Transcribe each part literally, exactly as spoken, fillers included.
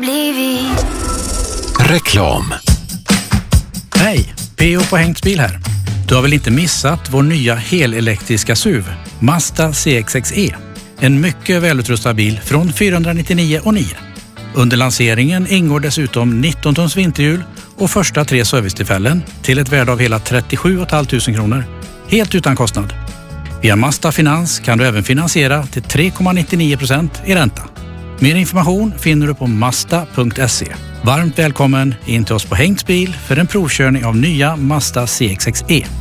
blivit. Reklam. Hej, P O på Hengtsbil här. Du har väl inte missat vår nya helelektriska S U V, Mazda C X X E. En mycket välutrustad bil från fyrahundranittionio och nio. Under lanseringen ingår dessutom nitton tons vinterhjul och första tre servicetillfällen till ett värde av hela trettiosju tusen femhundra kronor. Helt utan kostnad. Via Mazda Finans kan du även finansiera till tre komma nittionio procent i ränta. Mer information finner du på mazda punkt se. Varmt välkommen in till oss på Hengtsbil för en provkörning av nya Mazda C X X E.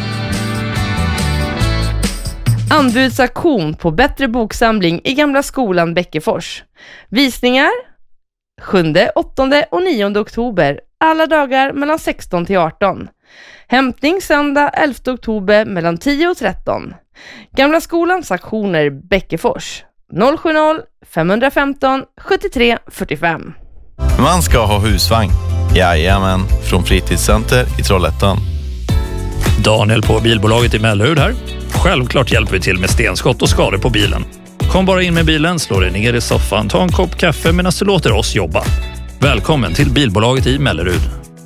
Anbudsaktion på Bättre boksamling i Gamla skolan Bäckefors. Visningar sjunde, åttonde och nionde oktober. Alla dagar mellan sexton till arton. Hämtning söndag elfte oktober mellan tio och tretton. Gamla skolans aktioner Bäckefors. noll sju noll fem ett fem sjuttiotre fyrtiofem. Man ska ha husvagn. Jajamän, från Fritidscenter i Trollhättan. Daniel på bilbolaget i Mellerud här. Självklart hjälper vi till med stenskott och skador på bilen. Kom bara in med bilen, slå dig ner i soffan, ta en kopp kaffe medan du låter oss jobba. Välkommen till bilbolaget i Mellerud.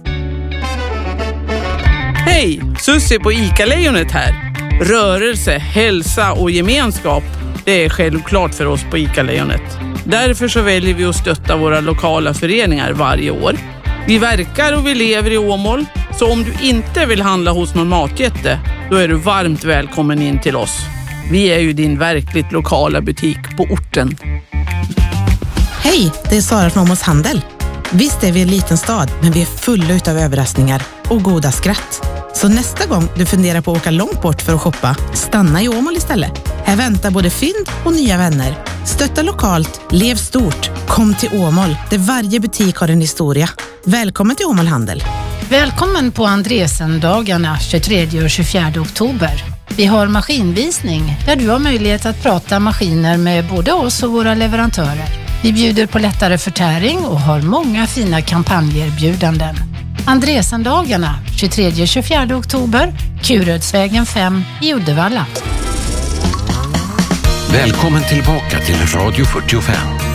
Hej, Susie på ICA-lejonet här. Rörelse, hälsa och gemenskap, det är självklart för oss på ICA-lejonet. Därför så väljer vi att stötta våra lokala föreningar varje år. Vi verkar och vi lever i Åmål, så om du inte vill handla hos någon matjätte, då är du varmt välkommen in till oss. Vi är ju din verkligt lokala butik på orten. Hej, det är Sara från Åmåls Handel. Visst är vi en liten stad, men vi är fulla utav överraskningar och goda skratt. Så nästa gång du funderar på att åka långt bort för att shoppa, stanna i Åmål istället. Här väntar både fynd och nya vänner. Stötta lokalt, lev stort. Kom till Åmål, där varje butik har en historia. Välkommen till Åmål Handel. Välkommen på Andresen-dagarna tjugotredje och tjugofjärde oktober. Vi har maskinvisning där du har möjlighet att prata maskiner med både oss och våra leverantörer. Vi bjuder på lättare förtäring och har många fina kampanjerbjudanden. Andresen-dagarna tjugotredje och tjugofjärde oktober, Kurödsvägen fem i Uddevalla. Välkommen tillbaka till Radio fyrtiofem.